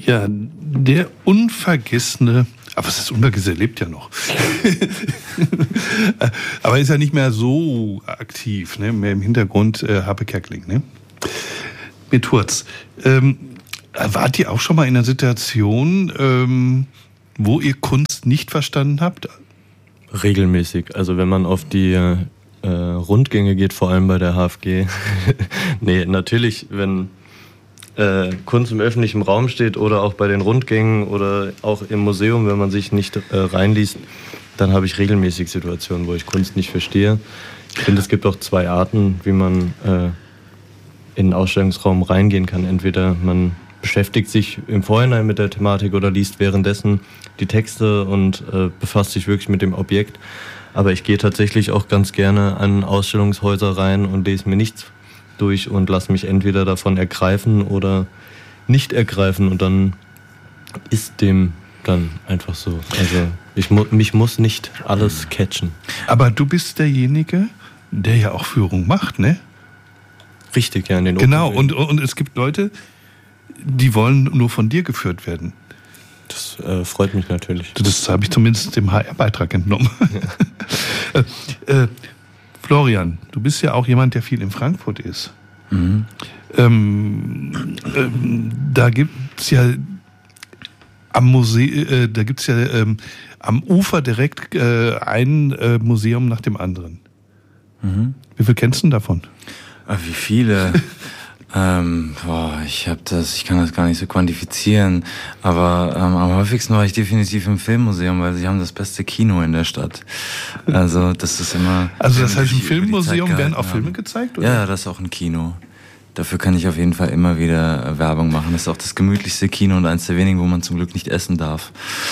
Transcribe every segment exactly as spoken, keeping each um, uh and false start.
Ja, der unvergessene, aber was ist unvergessen, er lebt ja noch. Aber ist ja nicht mehr so aktiv, ne? Mehr im Hintergrund äh, Harpe Kerkeling, ne? Mit Hurz. Ähm, wart ihr auch schon mal in einer Situation, ähm, wo ihr Kunst nicht verstanden habt? Regelmäßig. Also wenn man auf die äh, Rundgänge geht, vor allem bei der H F G. Nee, natürlich, wenn äh, Kunst im öffentlichen Raum steht oder auch bei den Rundgängen oder auch im Museum, wenn man sich nicht äh, reinliest, dann habe ich regelmäßig Situationen, wo ich Kunst nicht verstehe. Ich finde, es gibt auch zwei Arten, wie man äh, in den Ausstellungsraum reingehen kann. Entweder man beschäftigt sich im Vorhinein mit der Thematik oder liest währenddessen die Texte und äh, befasst sich wirklich mit dem Objekt. Aber ich gehe tatsächlich auch ganz gerne an Ausstellungshäuser rein und lese mir nichts durch und lasse mich entweder davon ergreifen oder nicht ergreifen. Und dann ist dem dann einfach so. Also ich mu- mich muss nicht alles catchen. Aber du bist derjenige, der ja auch Führung macht, ne? Richtig, ja. In den Genau, und, und es gibt Leute, die wollen nur von dir geführt werden. Das äh, freut mich natürlich. Das habe ich zumindest im H R-Beitrag entnommen. Ja. äh, äh, Florian, du bist ja auch jemand, der viel in Frankfurt ist. Mhm. Ähm, ähm, da gibt es ja am Museum, äh, da gibt's ja ähm, am Ufer direkt äh, ein äh, Museum nach dem anderen. Mhm. Wie viel kennst du denn davon? Ach, wie viele? ähm, boah, ich habe das, ich kann das gar nicht so quantifizieren, aber ähm, am häufigsten war ich definitiv im Filmmuseum, weil sie haben das beste Kino in der Stadt. Also das ist immer. Also das heißt, im Filmmuseum werden auch Filme gezeigt, oder? Ja, das ist auch ein Kino. Dafür kann ich auf jeden Fall immer wieder Werbung machen. Das ist auch das gemütlichste Kino und eins der wenigen, wo man zum Glück nicht essen darf.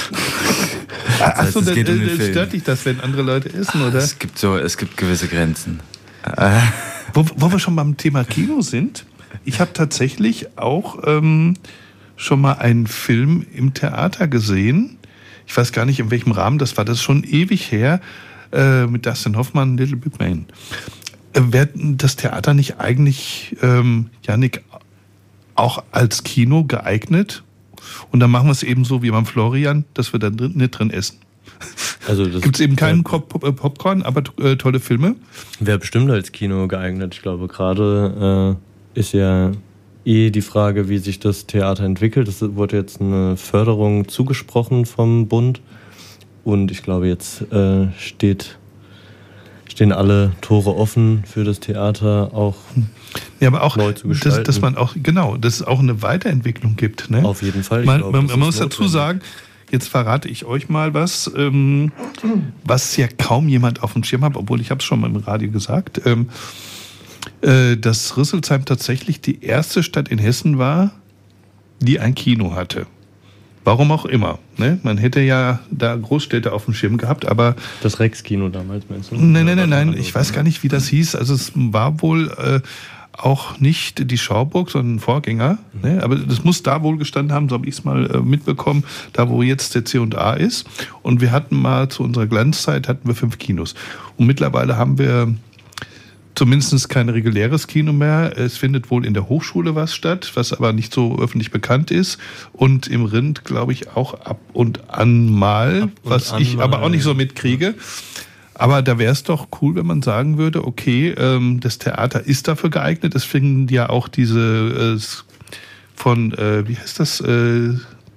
Das heißt, Achso, dann um äh, stört dich das, wenn andere Leute essen, oder? Es gibt so, es gibt gewisse Grenzen. Wo, wo wir schon beim Thema Kino sind, ich habe tatsächlich auch ähm, schon mal einen Film im Theater gesehen. Ich weiß gar nicht, in welchem Rahmen das war. Das ist schon ewig her, äh, mit Dustin Hoffmann, Little Big Man. Wäre das Theater nicht eigentlich, ähm, Jannik, auch als Kino geeignet? Und dann machen wir es eben so wie beim Florian, dass wir da drin, nicht drin essen. Also gibt es eben keinen Pop- Popcorn, aber äh, tolle Filme? Wäre bestimmt als Kino geeignet. Ich glaube, gerade äh, ist ja eh die Frage, wie sich das Theater entwickelt. Es wurde jetzt eine Förderung zugesprochen vom Bund. Und ich glaube, jetzt äh, steht... stehen alle Tore offen für das Theater auch, ja, aber auch neu zu gestalten. Dass, dass man auch, genau, dass es auch eine Weiterentwicklung gibt. Ne? Auf jeden Fall. Man, glaube, man, man muss dazu sagen, jetzt verrate ich euch mal was, ähm, was ja kaum jemand auf dem Schirm hat, obwohl ich habe es schon mal im Radio gesagt, ähm, äh, dass Rüsselsheim tatsächlich die erste Stadt in Hessen war, die ein Kino hatte. Warum auch immer. Ne? Man hätte ja da Großstädte auf dem Schirm gehabt, aber... Das Rex-Kino damals, meinst du? Nein, nein, nein, nein. Ich weiß gar nicht, wie das hieß. Also es war wohl äh, auch nicht die Schauburg, sondern ein Vorgänger. Mhm. Ne? Aber das muss da wohl gestanden haben, so habe ich es mal äh, mitbekommen, da wo jetzt der C und A ist. Und wir hatten mal zu unserer Glanzzeit hatten wir fünf Kinos. Und mittlerweile haben wir... zumindest kein reguläres Kino mehr. Es findet wohl in der Hochschule was statt, was aber nicht so öffentlich bekannt ist. Und im Rind, glaube ich, auch ab und an mal, ab was an ich mal. aber auch nicht so mitkriege. Aber da wäre es doch cool, wenn man sagen würde, okay, ähm, das Theater ist dafür geeignet. Es finden ja auch diese äh, von, äh, wie heißt das, äh,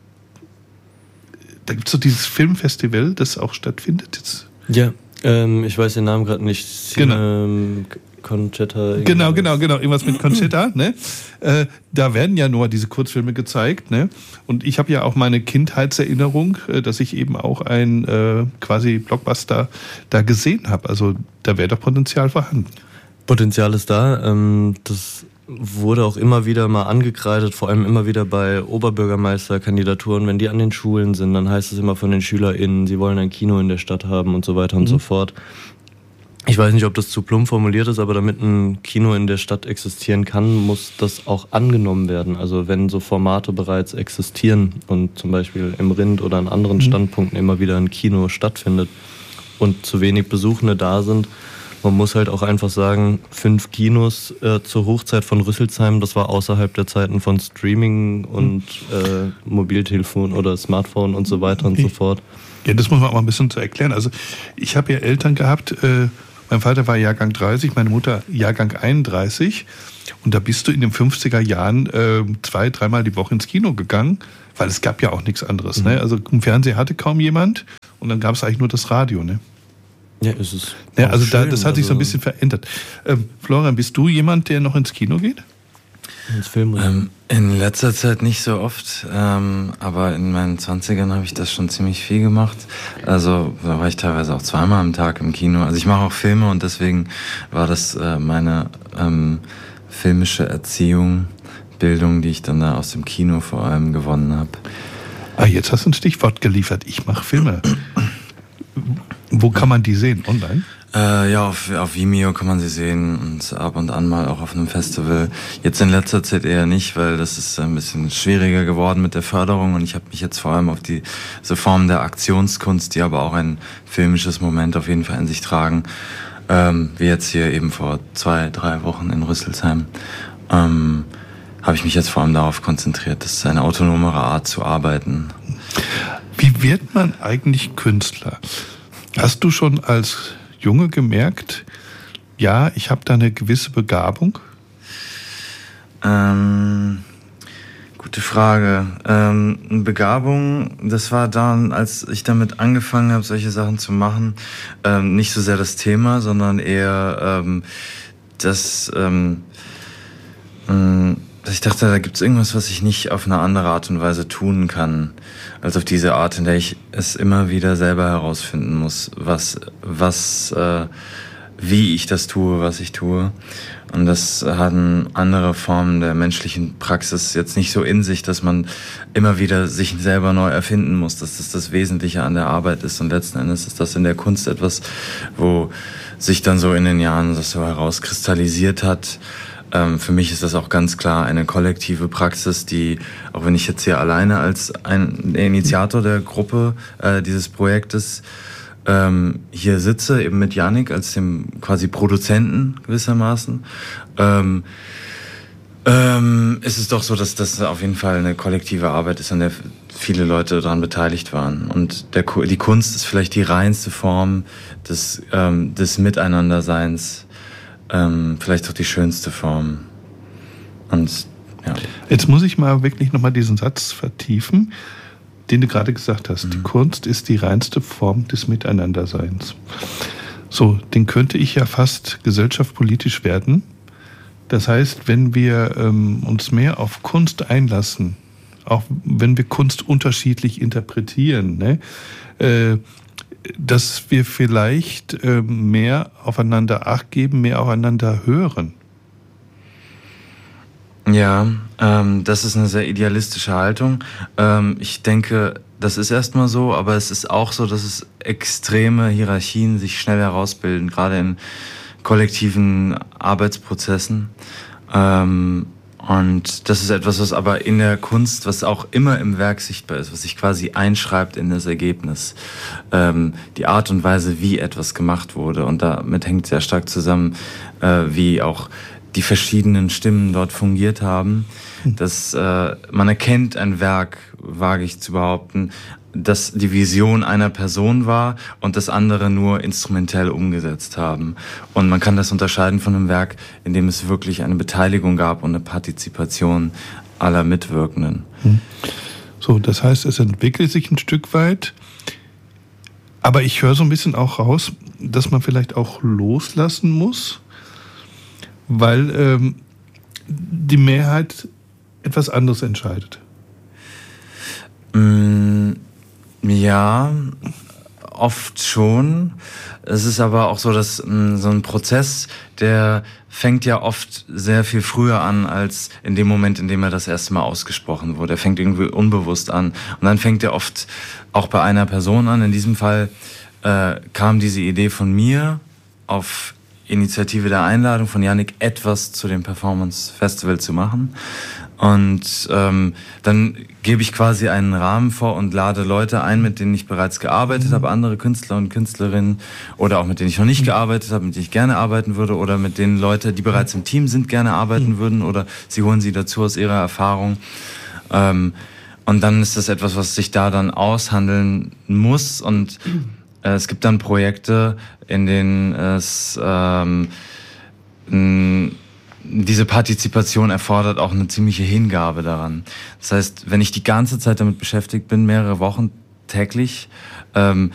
da gibt es so dieses Filmfestival, das auch stattfindet jetzt. Ja. Ähm, ich weiß den Namen gerade nicht. Genau. Ähm, Conchetta. Genau, genau, genau. Irgendwas mit Conchetta. Ne? Äh, da werden ja nur diese Kurzfilme gezeigt. Ne? Und ich habe ja auch meine Kindheitserinnerung, äh, dass ich eben auch ein äh, quasi Blockbuster da gesehen habe. Also da wäre doch Potenzial vorhanden. Potenzial ist da. Ähm, das wurde auch immer wieder mal angekreidet, vor allem immer wieder bei Oberbürgermeisterkandidaturen. Wenn die an den Schulen sind, dann heißt es immer von den SchülerInnen, sie wollen ein Kino in der Stadt haben und so weiter und mhm. so fort. Ich weiß nicht, ob das zu plump formuliert ist, aber damit ein Kino in der Stadt existieren kann, muss das auch angenommen werden. Also wenn so Formate bereits existieren und zum Beispiel im Rind oder an anderen mhm. Standpunkten immer wieder ein Kino stattfindet und zu wenig Besuchende da sind, man muss halt auch einfach sagen, fünf Kinos äh, zur Hochzeit von Rüsselsheim, das war außerhalb der Zeiten von Streaming und äh, Mobiltelefon oder Smartphone und so weiter und so fort. Ja, das muss man auch mal ein bisschen zu erklären. Also ich habe ja Eltern gehabt, äh, mein Vater war Jahrgang dreißig, meine Mutter Jahrgang einunddreißig. Und da bist du in den fünfziger Jahren äh, zwei, dreimal die Woche ins Kino gegangen, weil es gab ja auch nichts anderes. Mhm. Ne? Also im Fernsehen hatte kaum jemand und dann gab es eigentlich nur das Radio. Ne? Ja, ist es. Ja, also da, das hat sich so ein bisschen verändert. Ähm, Florian, bist du jemand, der noch ins Kino geht? Ins Film? Ähm, in letzter Zeit nicht so oft, ähm, aber in meinen zwanzigern habe ich das schon ziemlich viel gemacht. Also da war ich teilweise auch zweimal am Tag im Kino. Also ich mache auch Filme und deswegen war das äh, meine ähm, filmische Erziehung, Bildung, die ich dann da aus dem Kino vor allem gewonnen habe. Ah, jetzt hast du ein Stichwort geliefert. Ich mache Filme. Wo kann man die sehen? Online? Äh, ja, auf, auf Vimeo kann man sie sehen und ab und an mal auch auf einem Festival. Jetzt in letzter Zeit eher nicht, weil das ist ein bisschen schwieriger geworden mit der Förderung und ich habe mich jetzt vor allem auf die so Formen der Aktionskunst, die aber auch ein filmisches Moment auf jeden Fall in sich tragen, ähm, wie jetzt hier eben vor zwei, drei Wochen in Rüsselsheim, ähm, habe ich mich jetzt vor allem darauf konzentriert. Das ist eine autonomere Art zu arbeiten. Wie wird man eigentlich Künstler? Hast du schon als Junge gemerkt, ja, ich habe da eine gewisse Begabung? Ähm, gute Frage. Ähm, Begabung, das war dann, als ich damit angefangen habe, solche Sachen zu machen, ähm, nicht so sehr das Thema, sondern eher ähm, das, ähm, ähm, dass ich dachte, da gibt es irgendwas, was ich nicht auf eine andere Art und Weise tun kann, als auf diese Art, in der ich es immer wieder selber herausfinden muss, was, was, äh, wie ich das tue, was ich tue. Und das hatten andere Formen der menschlichen Praxis jetzt nicht so in sich, dass man immer wieder sich selber neu erfinden muss, dass das das Wesentliche an der Arbeit ist. Und letzten Endes ist das in der Kunst etwas, wo sich dann so in den Jahren das so herauskristallisiert hat. Ähm, für mich ist das auch ganz klar eine kollektive Praxis, die, auch wenn ich jetzt hier alleine als ein Initiator der Gruppe äh, dieses Projektes ähm, hier sitze, eben mit Yannick als dem quasi Produzenten gewissermaßen, ähm, ähm, ist es doch so, dass das auf jeden Fall eine kollektive Arbeit ist, an der viele Leute daran beteiligt waren. Und der, die Kunst ist vielleicht die reinste Form des, ähm, des Miteinanderseins, Ähm, vielleicht auch die schönste Form. Und ja. Jetzt muss ich mal wirklich nochmal diesen Satz vertiefen, den du gerade gesagt hast. Mhm. Die Kunst ist die reinste Form des Miteinanderseins. So, den könnte ich ja fast gesellschaftspolitisch werden. Das heißt, wenn wir ähm, uns mehr auf Kunst einlassen, auch wenn wir Kunst unterschiedlich interpretieren, ne, äh, dass wir vielleicht äh, mehr aufeinander Acht geben, mehr aufeinander hören. Ja, ähm, das ist eine sehr idealistische Haltung. Ähm, ich denke, das ist erstmal so, aber es ist auch so, dass es extreme Hierarchien sich schnell herausbilden, gerade in kollektiven Arbeitsprozessen. Ähm, Und das ist etwas, was aber in der Kunst, was auch immer im Werk sichtbar ist, was sich quasi einschreibt in das Ergebnis. Ähm, die Art und Weise, wie etwas gemacht wurde. Und damit hängt sehr stark zusammen, äh, wie auch die verschiedenen Stimmen dort fungiert haben. Dass äh, man erkennt ein Werk, wage ich zu behaupten, dass die Vision einer Person war und das andere nur instrumentell umgesetzt haben. Und man kann das unterscheiden von einem Werk, in dem es wirklich eine Beteiligung gab und eine Partizipation aller Mitwirkenden. So, das heißt, es entwickelt sich ein Stück weit, aber ich höre so ein bisschen auch raus, dass man vielleicht auch loslassen muss, weil ähm, die Mehrheit etwas anderes entscheidet. Mm. Ja, oft schon. Es ist aber auch so, dass mh, so ein Prozess, der fängt ja oft sehr viel früher an, als in dem Moment, in dem er das erste Mal ausgesprochen wurde. Er fängt irgendwie unbewusst an. Und dann fängt er oft auch bei einer Person an. In diesem Fall äh, kam diese Idee von mir auf Initiative der Einladung von Yannick, etwas zu dem Performance Festival zu machen. Und ähm, dann gebe ich quasi einen Rahmen vor und lade Leute ein, mit denen ich bereits gearbeitet mhm. habe, andere Künstler und Künstlerinnen oder auch mit denen ich noch nicht mhm. gearbeitet habe, mit denen ich gerne arbeiten würde oder mit denen Leute, die bereits im Team sind, gerne arbeiten mhm. würden oder sie holen sie dazu aus ihrer Erfahrung. Ähm, und dann ist das etwas, was sich da dann aushandeln muss und äh, es gibt dann Projekte, in denen es ähm, n- diese Partizipation erfordert auch eine ziemliche Hingabe daran. Das heißt, wenn ich die ganze Zeit damit beschäftigt bin, mehrere Wochen täglich, ähm,